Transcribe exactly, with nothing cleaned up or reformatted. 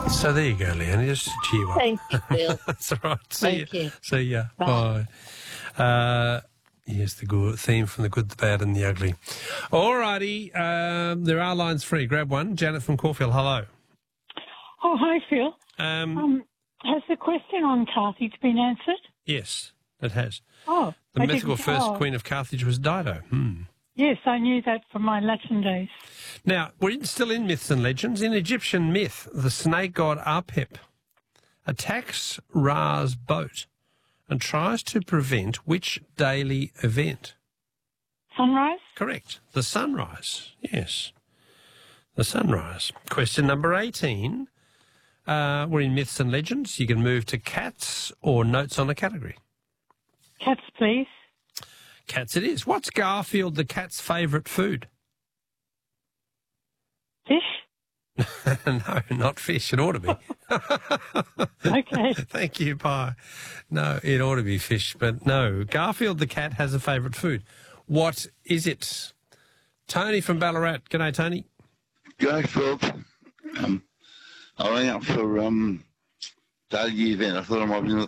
So there you go, Leonie. Just to cheer you up. Thank you, Phil. That's all right. See Thank you. you. See ya. Bye. Bye. Uh, yes, the good theme from The Good, the Bad and the Ugly. All righty. Um, there are lines free. Grab one. Janet from Caulfield. Hello. Oh, hi, Phil. Um, Um, has the question on Carthage been answered? yes, it has. Oh, The I mythical didn't- first oh, queen of Carthage was Dido. Hmm. Yes, I knew that from my Latin days. Now, we're in- still in myths and legends. In Egyptian myth, the snake god Apep attacks Ra's boat and tries to prevent which daily event? Sunrise? Correct. The sunrise. Yes. The sunrise. Question number eighteen. Uh, we're in myths and legends. You can move to cats or notes on a category. Cats, please. Cats it is. What's Garfield the cat's favourite food? Fish? No, not fish. It ought to be. Okay. Thank you, bye. No, it ought to be fish, but no. Garfield the cat has a favourite food. What is it? Tony from Ballarat. G'day, Tony. G'day, Phil. Um, I rang up for um, daily event. I thought I might be in the